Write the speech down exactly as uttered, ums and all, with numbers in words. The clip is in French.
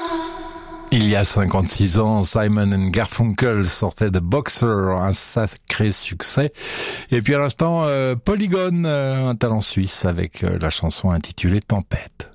Il y a cinquante-six ans, Simon and Garfunkel sortait de Boxer, un sacré succès. Et puis à l'instant, euh, Polygone, euh, un talent suisse avec euh, la chanson intitulée Tempête.